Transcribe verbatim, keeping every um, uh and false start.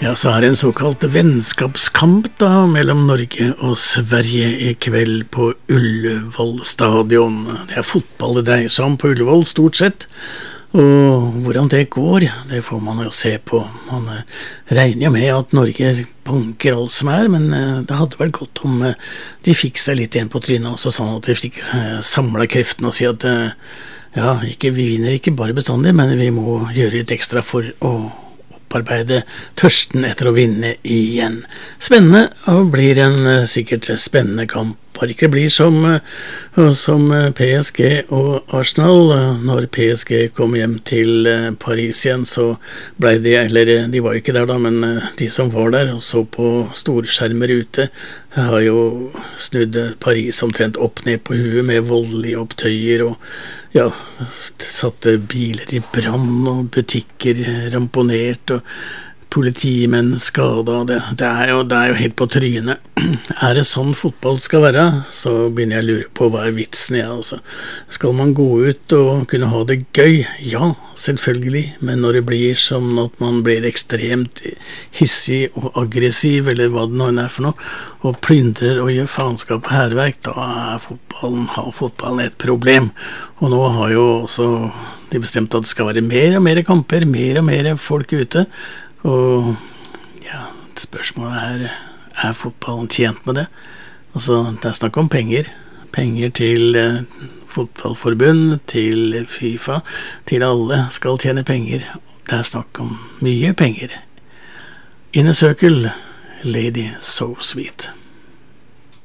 Ja, så er det en såkalt vennskapskamp da, mellom Norge og Sverige i kveld på Ullevål stadion. Det er fotball det dreier seg om på Ullevål, stort sett. Og hvordan det går, det får man jo se på. Man regner jo med at Norge banker alt som er, men det hadde vel gått om de fikk seg litt igjen på trynet også, sånn at de fikk samlet kreftene og si at ja, ikke, vi vinner ikke bare bestandig, men vi må gjøre litt ekstra for å opparbeide tørsten etter å vinne igjen. Spennende, og blir en sikkert spennende kamp. Bare ikke blir som, som P S G og Arsenal. Når P S G kom hjem til Paris igjen, så ble de, eller de var jo ikke der da, men de som var der og så på storskjermer ute, har jo snudd Paris omtrent opp ned på huet med voldelige opptøyer og ja, satte biler i brann og butikker ramponert og politimenn skadet. Det, det, er jo, det er jo helt på trynet. Er det sånn fotball skal være, så begynner jeg å lure på hva er vitsen i, altså. Skal man gå ut og kunne ha det gøy? Ja, selvfølgelig, men når det blir som at man blir ekstremt hissig og aggressiv, eller hva det nå er for noe, og plyndrer og gjør faenskap og hærverk, da er fotballen, har fotballen et problem. Og nå har jo også de bestemt at det skal være mer og mer kamper, mer og mer folk ute, og ja, spørsmålet er, er fotballen tjent med det? Altså, det er snakk om penger. Penger til eh, fotballforbund, til FIFA, til alle skal tjene penger. Det er snakk om mye penger. Inner Circle, Lady So Sweet.